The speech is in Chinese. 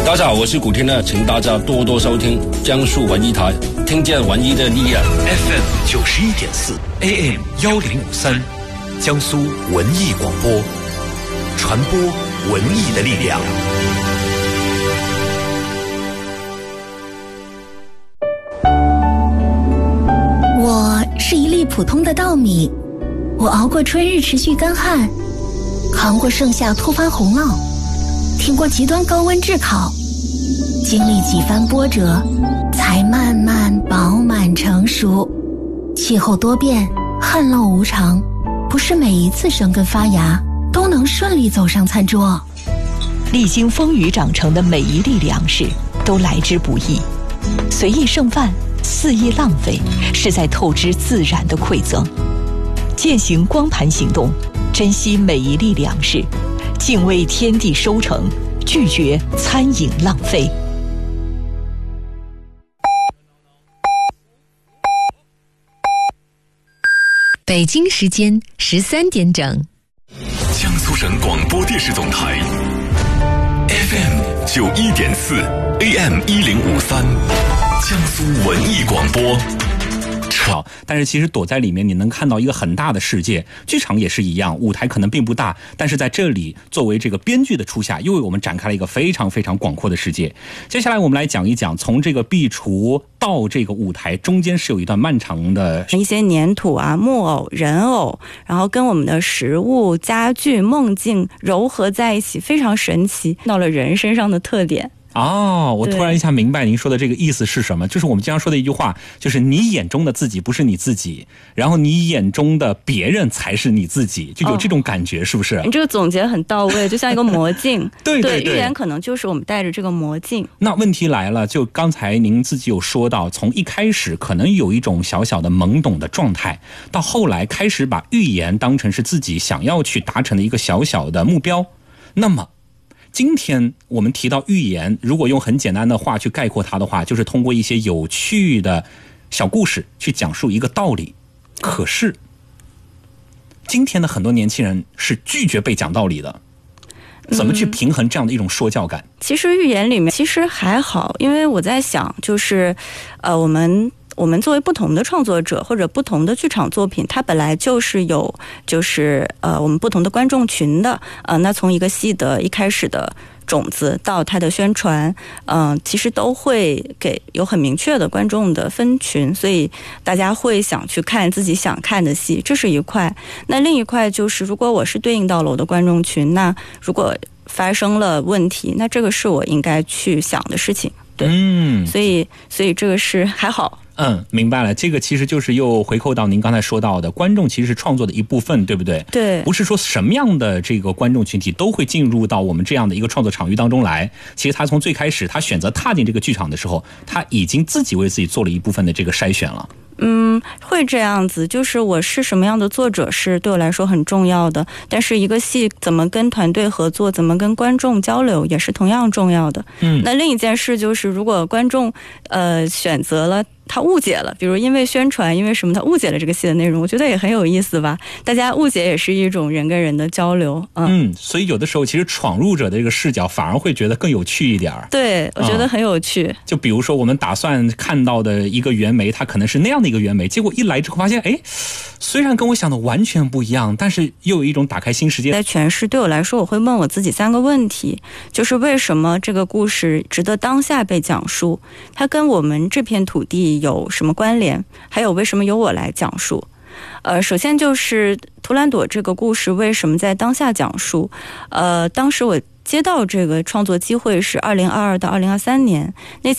大家好，我是古天乐，请大家多多收听江苏文艺台，听见文艺的力量。 FM 91.4 AM 1053，江苏文艺广播，传播文艺的力量。 我是一粒普通的稻米，我熬过春日持续干旱，扛过盛夏突发洪涝，挺过极端高温炙烤，经历几番波折，才慢慢饱满成熟。气候多变，旱涝无常，不是每一次生根发芽都能顺利走上餐桌。 历经风雨长成的每一粒粮食都来之不易，随意剩饭，肆意浪费，是在透支自然的馈赠。践行光盘行动，珍惜每一粒粮食，敬畏天地收成，拒绝餐饮浪费。 北京时间13点整， 江苏省广播电视总台 FM 91.4 AM 1053，江苏文艺广播。 但是其实躲在里面你能看到一个很大的世界，剧场也是一样，舞台可能并不大，但是在这里作为这个编剧的初夏，又为我们展开了一个非常非常广阔的世界。接下来我们来讲一讲，从这个壁橱到这个舞台中间是有一段漫长的一些粘土啊、木偶、人偶，然后跟我们的食物、家具、梦境糅合在一起，非常神奇，到了人身上的特点。 哦，我突然一下明白您说的这个意思是什么，就是我们经常说的一句话，就是你眼中的自己不是你自己，然后你眼中的别人才是你自己，就有这种感觉，是不是？ 你这个总结很到位，就像一个魔镜。 对， 寓言可能就是我们带着这个魔镜。 那问题来了，就刚才您自己有说到，从一开始可能有一种小小的懵懂的状态，到后来开始把寓言当成是自己想要去达成的一个小小的目标。那么今天我们提到寓言，如果用很简单的话去概括它的话，就是通过一些有趣的小故事去讲述一个道理。可是今天的很多年轻人是拒绝被讲道理的，怎么去平衡这样的一种说教感？ 其实寓言里面其实还好，因为我在想，就是我们作为不同的创作者或者不同的剧场作品，它本来就是有我们不同的观众群的。那从一个戏的一开始的种子到它的宣传，其实都会有很明确的观众的分群，所以大家会想去看自己想看的戏，这是一块。那另一块就是如果我是对应到了我的观众群，那如果发生了问题，那这个是我应该去想的事情。对，所以这个是还好。 明白了，这个其实就是又回扣到您刚才说到的，观众其实是创作的一部分，对不对？ 对， 不是说什么样的这个观众群体都会进入到我们这样的一个创作场域当中来。其实他从最开始他选择踏进这个剧场的时候，他已经自己为自己做了一部分的这个筛选了。 会这样子，就是我是什么样的作者是对我来说很重要的，但是一个戏怎么跟团队合作，怎么跟观众交流也是同样重要的。那另一件事就是如果观众选择了他误解了，比如因为宣传因为什么他误解了这个戏的内容，我觉得也很有意思吧，大家误解也是一种人跟人的交流。 所以有的时候其实闯入者的这个视角反而会觉得更有趣一点。 对，我觉得很有趣。 就比如说我们打算看到的一个袁枚，它可能是那样的一个袁枚，结果一来之后发现虽然跟我想的完全不一样，但是又有一种打开新世界。 在诠释对我来说，我会问我自己3个问题，就是为什么这个故事值得当下被讲述，它跟我们这片土地有什么关联，还有为什么由我来讲述。首先就是图兰朵这个故事为什么在当下讲述。当时我接到这个创作机会是2022到2023年，那